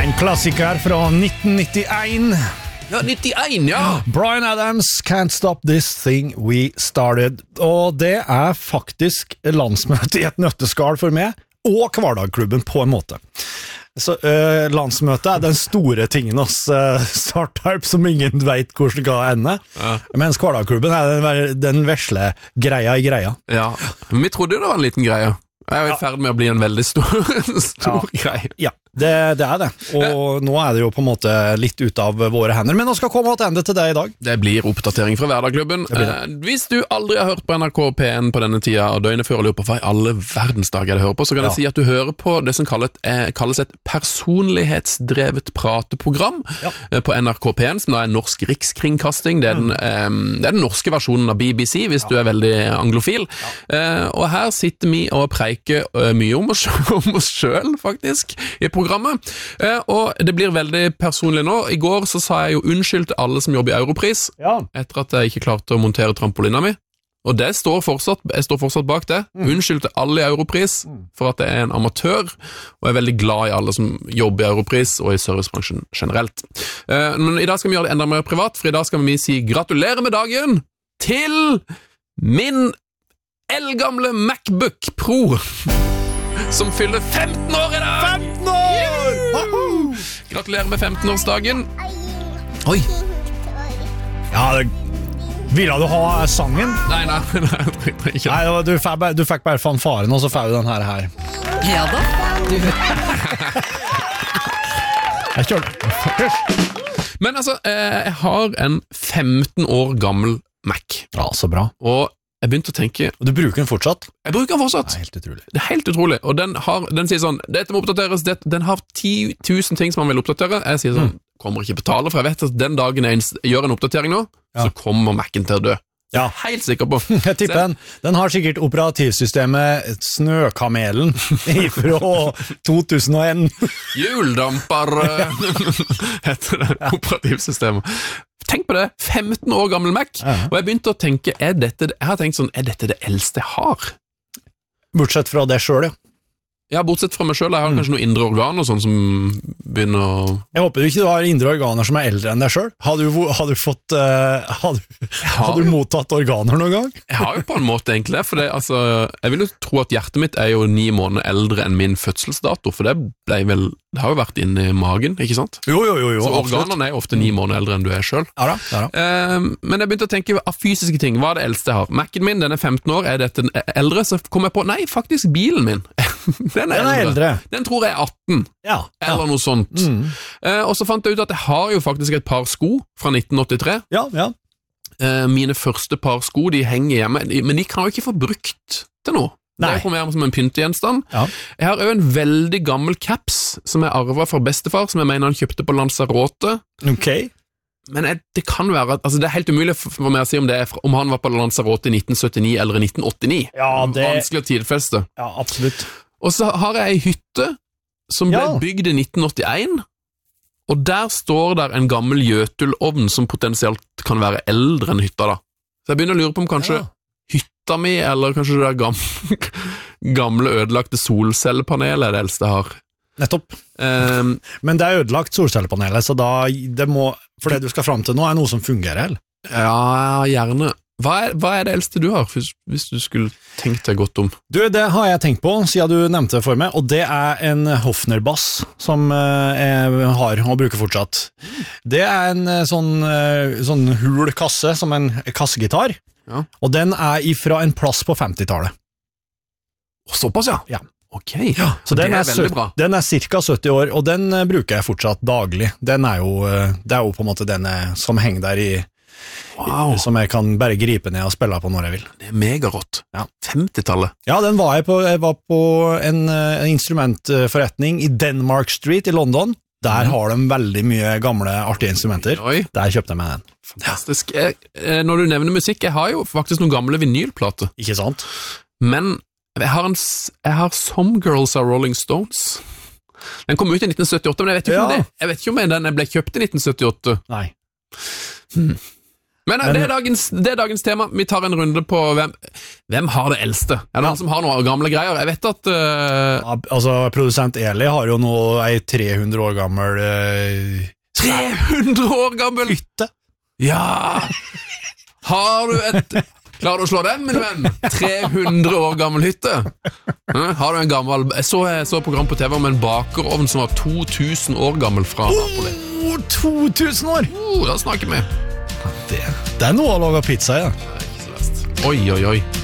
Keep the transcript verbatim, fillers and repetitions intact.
En klassiker fra nitten nittien. Ja, nittien, ja! Bryan Adams, Can't Stop This Thing We Started. Og det er faktisk landsmøte i et nøtteskal for meg, og Hverdagklubben på en måte. Så uh, landsmøtet er den store tingen hos uh, startup som ingen vet hvordan det kan ende. Ja. Mens Hverdagklubben er den, den vesle greia i greia. Ja, men vi trodde det var en liten greie. Jeg er i ferd med å bli en veldig stor, stor ja. greie. Ja, det, det er det. Og nå er det jo på en måte litt ut av våre hender. Men nå skal komme tilbake til det i dag. Det blir oppdatering fra Hverdagklubben. Eh, hvis du aldri har hørt på N R K P en på denne tida, og døgnet før og lurer på hva i alle verdensdager jeg hører på, så kan ja. jeg si at du hører på det som kalles, eh, kalles et personlighetsdrevet prateprogram ja. eh, på N R K P en, som da er norsk rikskringkasting. Det er den, eh, det er den norske versjonen av B B C, hvis ja. du er veldig anglofil. Ja. Eh, og her sitter vi og preiker mye om oss, om oss selv, faktisk, i programmet. Eh, og det blir veldig personlig nå. I går så sa jeg jo unnskyld til alle som jobber i Europris, ja. etter at jeg ikke klarte å montere trampolina mi. Og det står fortsatt, jeg står fortsatt bak det. Mm. Unnskyld til alle i Europris, for at jeg er en amatør, og jeg er veldig glad i alle som jobber i Europris, og i servicebransjen generelt. Eh, men i dag skal vi gjøre det enda mer privat, for i dag skal vi si gratulerer med dagen til min eldgamle MacBook Pro som fyller femten år i dag! femten år! Gratulerer med femten-årsdagen. Oi! Ja, det... Ville du ha sangen? Nei, nei, nei, jeg tror ikke. Nei, du, fikk, du fikk bare fanfaren, og så fikk du den her her. Ja da. Du... jeg kjører det. Men altså, jeg har en femten år gammel Mac. Ja, så bra. Og jeg begynte å tenke... Og du bruker den fortsatt? Jeg bruker den fortsatt. Det er helt utrolig. Det er helt utrolig. Og den, har, den sier sånn, dette må oppdateres, det, den har ti tusen ting som man vil oppdatere. Jeg sier sånn, mm. kommer ikke betale, for jeg vet at den dagen jeg gjør en oppdatering nå, ja. så kommer Mac'en til å dø. Ja. Helt sikker på. Jeg tipper den. Den har sikkert operativsystemet Snøkamelen fra to tusen og en. Juldamper heter det operativsystemet. Tenk på det, femten år gammel Mac, ja. og jeg begynte å tenke, er dette, jeg har tenkt sånn, er dette det eldste jeg har? Bortsett fra det selv, ja. Ja, bortsett fra meg selv, jeg har mm. kanskje noen indre organ og sånn som begynner å... Jeg håper du ikke du har indre organer som er eldre enn deg selv. Har du, har du fått, uh, har du, har har du mottatt organer noen gang? Jeg har jo på en måte egentlig det, for det, altså, jeg vil jo tro at hjertet mitt er jo ni måneder eldre enn min fødselsdato, for det ble vel, det har jo vært inne i magen, ikke sant? Jo, jo, jo, jo Så organene er jo ofte ni måneder eldre enn du er selv. Ja da, ja da. Uh, men jeg begynte å tenke av fysiske ting, hva er det eldste jeg har? Mac'en min, den er femten år, er dette eldre? Så kom jeg på, nei, faktisk bilen min. Den er, den er eldre. eldre. Den tror jeg er atten, ja, ja. eller noe sånt. Mm. Eh, og så fant jeg ut at jeg har jo faktisk et par sko fra nitten åttitre. Ja, ja. Eh, mine første par sko, de henger hjemme, men de kan jo ikke få brukt til noe. Nei. Det er for meg som en pyntegjenstand. Ja. Jeg har jo en veldig gammel caps som jeg arvet fra bestefar, som jeg mener han kjøpte på Lanzarote. Ok. Men jeg, det kan være, altså det er helt umulig for meg å si om, det er, om han var på Lanzarote i nitten syttini eller i nitten åttini. Ja, det... Vanskelig å tidfeste. Ja, absolutt. Og så har jeg en hytte som ble ja. bygd i nitten åttien, og der står der en gammel gjøtulovn som potensielt kan være eldre enn hytta da. Så jeg begynner å lure på om kanskje ja. hytta mi, eller kanskje det der gamle, gamle ødelagte solcellepanelet er det eldste jeg har. Nettopp. Um, Men det er ødelagt solcellepanelet, så da det må, for det du skal frem til nå er noe som fungerer, eller? Ja, gjerne. Hva er, hva er det eldste du har, hvis, hvis du skulle tenkt deg godt om? Du, det har jeg tenkt på, siden du nevnte det for meg, og det er en Hofner-bass som jeg har og bruker fortsatt. Det er en sånn, sånn hul kasse, som en kassegitar, ja. og den er ifra en plass på femtitallet. Såpass, ja? Ja. Ok, ja, så det den er, er veldig bra. Den er cirka sytti år, og den bruker jeg fortsatt daglig. Den er jo, det er jo på en måte den som henger der i Wow. som jeg kan bare gripe ned og spille på når jeg vil. Det er megarått. Ja. femtitallet. Ja, den var jeg på, jeg var på en, en instrumentforretning i Denmark Street i London. Der mm. har de veldig mye gamle, artige instrumenter. Oi. Der kjøpte jeg meg den. Fantastisk. Jeg, når du nevner musikk, jeg har jo faktisk noen gamle vinylplater. Ikke sant? Men jeg har, en, jeg har Some Girls av Rolling Stones. Den kom ut i nitten syttiåtte, men jeg vet jo ikke, ja. om, det. Jeg vet ikke om den ble kjøpt i nitten syttiåtte. Nei. Hmm. Men, Men det, er dagens, det er dagens tema. Vi tar en runde på hvem, hvem har det eldste. Er det ja. Noen som har noen gamle greier? Jeg vet at uh... ja, altså, produsent Eli har jo nå ei tre hundre år gammel uh... tre hundre år gammel hytte. Ja. Har du et Klarer du å slå den, min venn? tre hundre år gammel hytte. Har du en gammel Jeg så, jeg så program på T V om en bakerovn som var to tusen år gammel fra Napoli. Oh, to tusen år? Oh, da snakker vi. Det, det er noe å lage pizza i, ja. Det er ikke så verst. Oi, oi, oi.